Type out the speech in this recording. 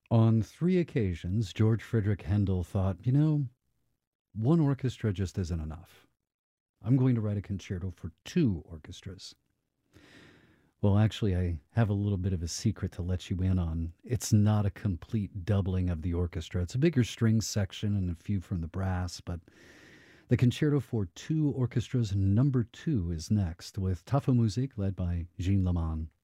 On three occasions, George Frederick Handel thought, one orchestra just isn't enough. I'm going to write a concerto for two orchestras. Well, actually, I have a little bit of a secret to let you in on. It's not a complete doubling of the orchestra. It's a bigger string section and a few from the brass, but the concerto for two orchestras number two is next, with Tafelmusik led by Jean Laman.